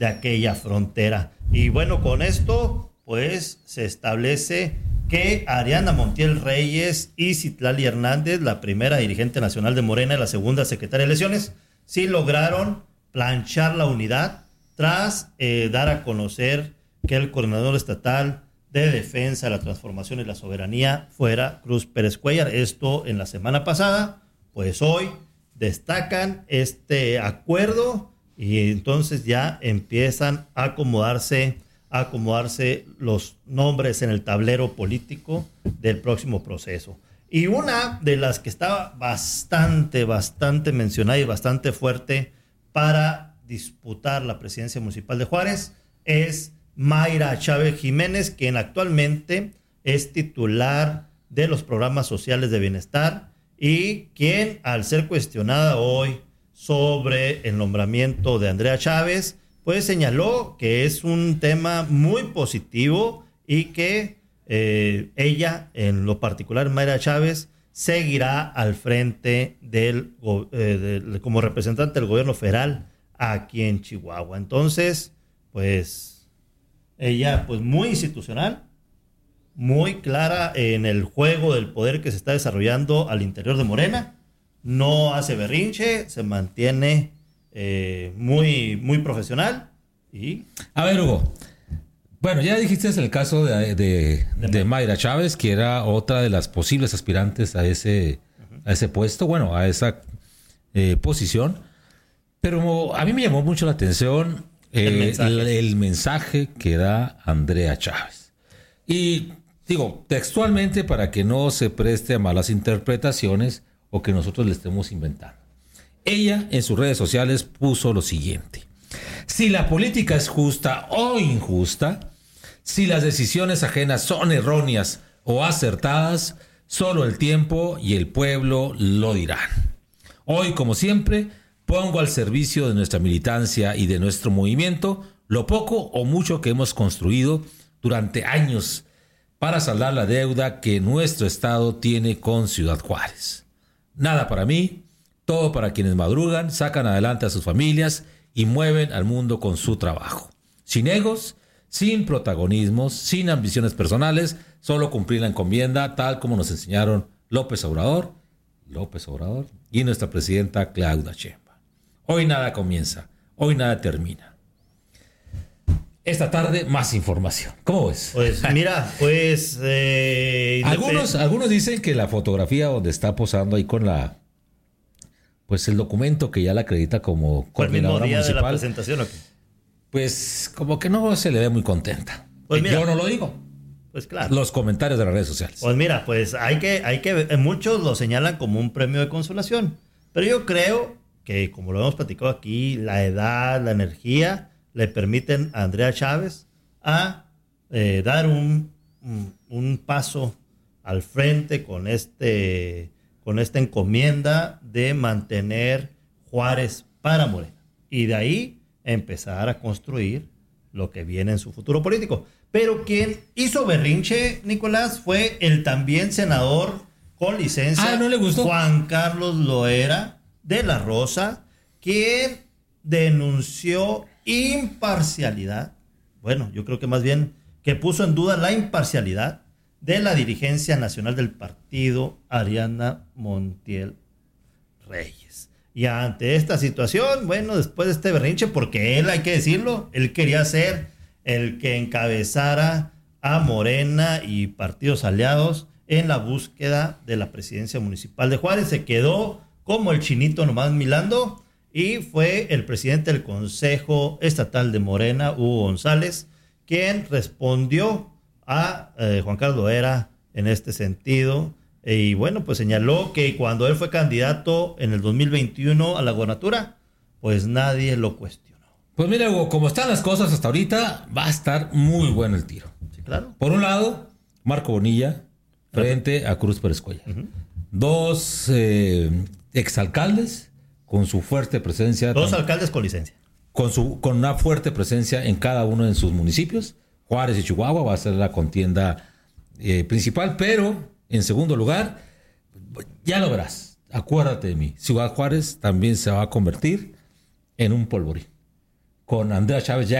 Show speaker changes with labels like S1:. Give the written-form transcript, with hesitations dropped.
S1: de aquella frontera. Y bueno, con esto pues se establece que Ariadna Montiel Reyes y Citlali Hernández, la primera dirigente nacional de Morena y la segunda secretaria de elecciones, sí lograron planchar la unidad tras dar a conocer que el coordinador estatal de defensa de la transformación y la soberanía fuera Cruz Pérez Cuéllar. Esto en la semana pasada, pues hoy destacan este acuerdo y entonces ya empiezan a acomodarse los nombres en el tablero político del próximo proceso. Y una de las que estaba bastante mencionada y bastante fuerte para disputar la presidencia municipal de Juárez es Mayra Chávez Jiménez, quien actualmente es titular de los programas sociales de bienestar y quien, al ser cuestionada hoy sobre el nombramiento de Andrea Chávez, pues señaló que es un tema muy positivo y que ella, en lo particular Mayra Chávez, seguirá al frente como representante del gobierno federal aquí en Chihuahua. Entonces, pues ella pues muy institucional, muy clara en el juego del poder que se está desarrollando al interior de Morena, no hace berrinche, se mantiene muy profesional. Y
S2: a ver, Hugo, bueno, ya dijiste el caso de Mayra Chávez, que era otra de las posibles aspirantes a ese puesto, bueno, a esa posición, pero a mí me llamó mucho la atención el mensaje que da Andrea Chávez. Y digo, textualmente, para que no se preste a malas interpretaciones o que nosotros le estemos inventando. Ella en sus redes sociales puso lo siguiente: si la política es justa o injusta, si las decisiones ajenas son erróneas o acertadas, solo el tiempo y el pueblo lo dirán. Hoy, como siempre, pongo al servicio de nuestra militancia y de nuestro movimiento lo poco o mucho que hemos construido durante años para saldar la deuda que nuestro estado tiene con Ciudad Juárez. Nada para mí, todo para quienes madrugan, sacan adelante a sus familias y mueven al mundo con su trabajo. Sin egos, sin protagonismos, sin ambiciones personales, solo cumplir la encomienda tal como nos enseñaron López Obrador y nuestra presidenta Claudia Sheinbaum. Hoy nada comienza, hoy nada termina. Esta tarde más información. ¿Cómo ves?
S1: Pues mira,
S2: algunos dicen que la fotografía donde está posando ahí con el documento que ya la acredita como coordinadora municipal,
S1: de la presentación, ¿o qué?
S2: Pues como que no se le ve muy contenta.
S1: Pues mira,
S2: yo no lo digo.
S1: Pues claro.
S2: Los comentarios de las redes sociales.
S1: Pues mira, pues hay que muchos lo señalan como un premio de consolación, pero yo creo que, como lo hemos platicado aquí, la edad, la energía le permiten a Andrea Chávez a dar un paso al frente con esta encomienda de mantener Juárez para Morena y de ahí empezar a construir lo que viene en su futuro político. Pero quien hizo berrinche, Nicolás, fue el también senador con licencia,
S2: ¿no le gustó?
S1: Juan Carlos Loera de la Rosa, quien denunció imparcialidad. Bueno, yo creo que más bien que puso en duda la imparcialidad de la dirigencia nacional del partido, Ariadna Montiel Reyes. Y ante esta situación, bueno, después de este berrinche, porque él, hay que decirlo, él quería ser el que encabezara a Morena y partidos aliados en la búsqueda de la presidencia municipal de Juárez, se quedó como el chinito nomás milando y fue el presidente del Consejo Estatal de Morena, Hugo González, quien respondió a Juan Carlos Loera en este sentido. Y bueno, pues señaló que cuando él fue candidato en el 2021 a la gobernatura, pues nadie lo cuestionó.
S2: Pues mira, Hugo, como están las cosas hasta ahorita, va a estar muy bueno el tiro.
S1: Sí, claro.
S2: Por un lado, Marco Bonilla frente a Cruz Pérez Cuéllar. Uh-huh. Dos exalcaldes con su fuerte presencia.
S1: Dos alcaldes con licencia.
S2: Con una fuerte presencia en cada uno de sus municipios. Juárez y Chihuahua va a ser la contienda principal, pero en segundo lugar, ya lo verás, acuérdate de mí, Ciudad Juárez también se va a convertir en un polvorín. con Andrea Chávez ya